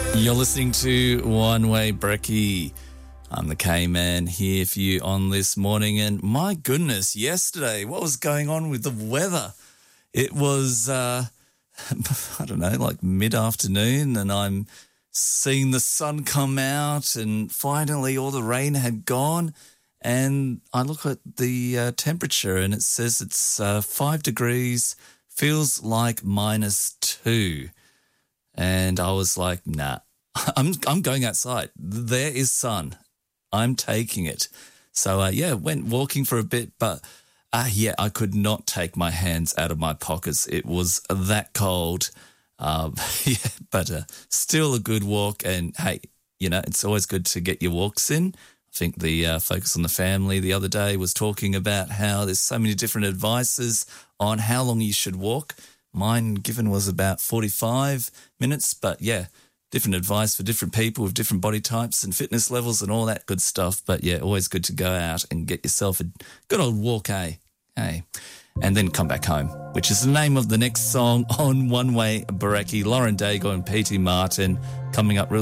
You're listening to One Way Brekkie. I'm the K-Man here for you on this morning. And my goodness, yesterday, what was going on with the weather? It was, I don't know, like mid-afternoon, and I'm seeing the sun come out and finally all the rain had gone. And I look at the temperature and it says it's 5 degrees, feels like -2. And I was like, nah, I'm going outside. There is sun. I'm taking it. So, went walking for a bit, but, I could not take my hands out of my pockets. It was that cold. But still a good walk. And, hey, it's always good to get your walks in. I think the Focus on the Family the other day was talking about how there's so many different advices on how long you should walk. Mine given was about 45 minutes, but different advice for different people with different body types and fitness levels and all that good stuff. But always good to go out and get yourself a good old walk, Hey, and then come back home, which is the name of the next song on One Way Brekkie. Lauren Daigle and P.T. Martin coming up really